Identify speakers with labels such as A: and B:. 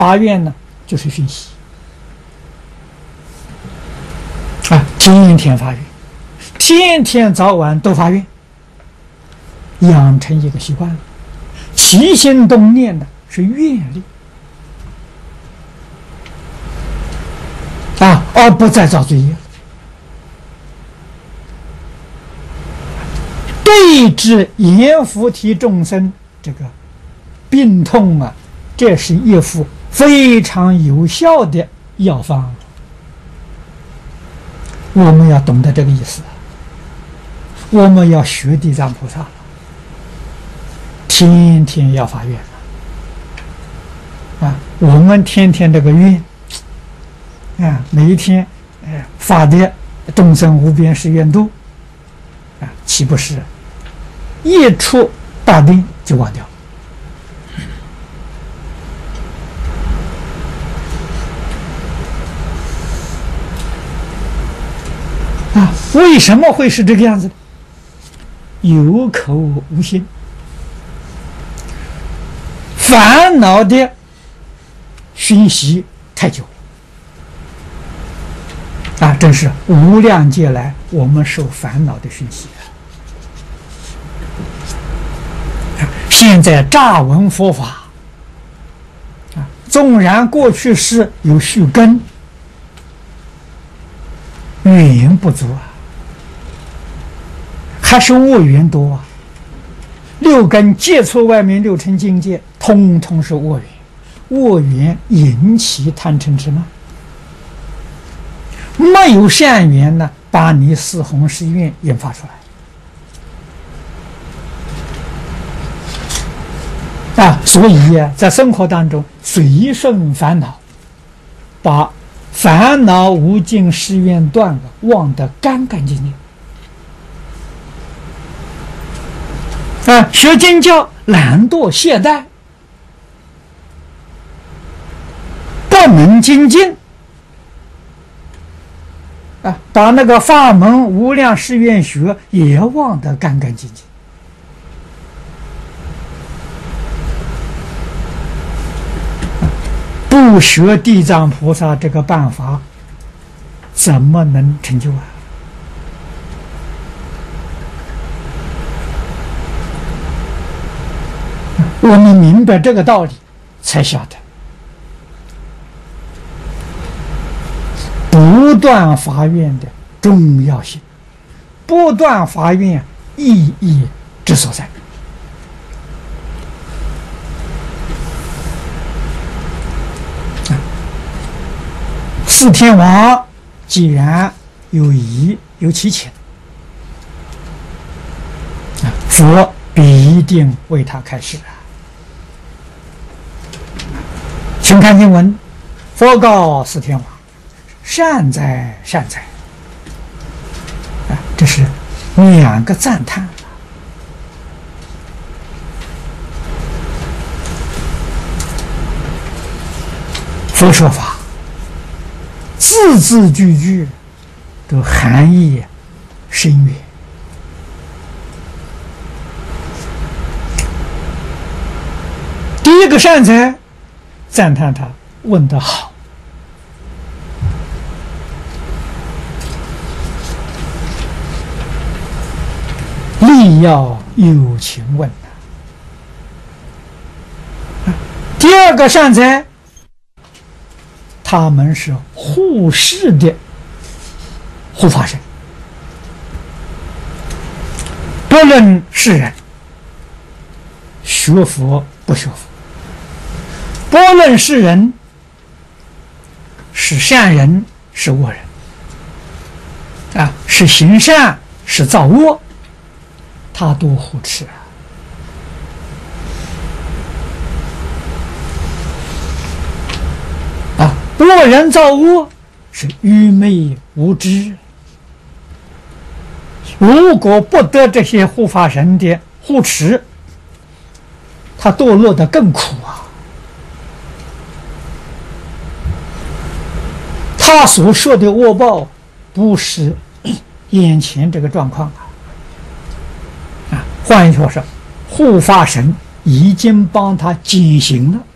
A: 发愿呢，就是熏习啊，天天发愿，天天早晚都发愿，养成一个习惯了。起心动念呢是愿力啊，而不再造罪业。对治阎浮提众生这个病痛啊，这是一副非常有效的药方。我们要懂得这个意思，我们要学地藏菩萨了，天天要发愿啊！我们天天这个愿啊，每一天发的众生无边誓愿度啊，岂不是一出大病就忘掉？啊，为什么会是这个样子呢？有口无心，烦恼的熏习太久啊！真是无量劫来我们受烦恼的熏习啊！现在乍闻佛法啊，纵然过去是有续根，缘不足啊，还是恶缘多啊。六根接触外面六尘境界，通通是恶缘，恶缘引起贪嗔痴慢。没有善缘呢，把你四弘誓愿引发出来啊。所以啊，在生活当中随顺烦恼，把烦恼无尽誓愿断了，忘得干干净净啊！学经教懒惰懈怠，不能精进啊！把那个法门无量誓愿学也忘得干干净净。不学地藏菩萨这个办法，怎么能成就啊？我们明白这个道理，才晓得不断发愿的重要性，不断发愿意义之所在。四天王既然有疑有其情，佛必定为他开示啊！请看经文，佛告四天王：“善哉，善哉！”啊，这是两个赞叹。佛说法，字字句句都含义深远。第一个善哉，赞叹他问得好，力要有情问第二个善哉，他们是护世的护法神，不论是人学佛不学佛，不论是人是善人是恶人啊，是行善是造恶，他都护持啊！恶人造恶是愚昧无知，如果不得这些护法神的护持，他堕落得更苦啊！他所说的恶报，不是眼前这个状况啊！换句话说，护法神已经帮他减刑了。